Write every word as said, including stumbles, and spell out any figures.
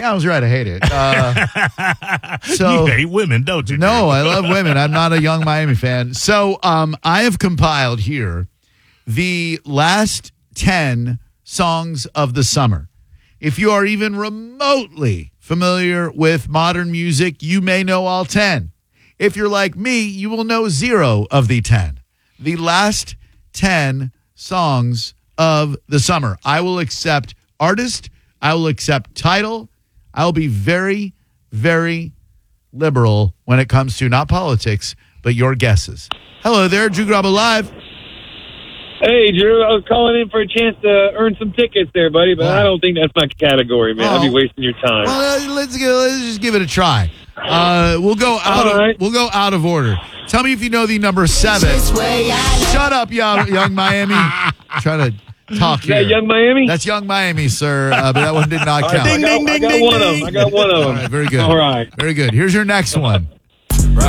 Yeah, I was right. I hate it. Uh, so you hate women, don't you? No, I love women. I'm not a Young Miami fan. So um, I have compiled here the last ten songs of the summer. If you are even remotely familiar with modern music, you may know all ten. If you're like me, you will know zero of the ten. The last ten songs of the summer. I will accept artist. I will accept title. I will be very, very liberal when it comes to not politics, but your guesses. Hello there, Drew Garabo Live. Hey, Drew, I was calling in for a chance to earn some tickets there, buddy, but wow. I don't think that's my category, man. Oh. I'd be wasting your time. Well, let's, go, let's just give it a try. Uh, we'll go out. Of, right. We'll go out of order. Tell me if you know the number seven. Shut up, young, young Miami. Try to talk Is here. that Young Miami? That's Young Miami, sir. Uh, but that one did not count. Right, ding, ding, ding, I got, ding, I got ding, one of them. I got one of them. All right, very good. All right. Very good. Here's your next one.